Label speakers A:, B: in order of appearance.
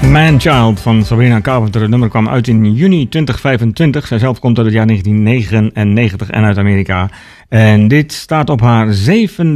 A: Man-Child van Sabrina Carpenter. Het nummer kwam uit in juni 2025. Zij zelf komt uit het jaar 1999 en uit Amerika. En dit staat op haar 7e